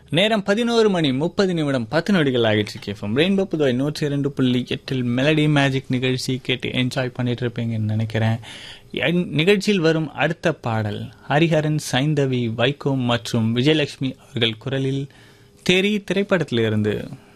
நேரம் 11:30 10 நொடிகள் ஆகிட்டு இருக்கேன். ரெயின்போ புதுவை 102.8 மெலடி மேஜிக் நிகழ்ச்சி கேட்டு என்ஜாய் பண்ணிட்டு இருப்பீங்கன்னு நினைக்கிறேன். நிகழ்ச்சியில் வரும் அடுத்த பாடல் ஹரிஹரன், சைந்தவி, வைகோ மற்றும் விஜயலட்சுமி அவர்கள் குரலில் தெரி திரைப்படத்திலிருந்து.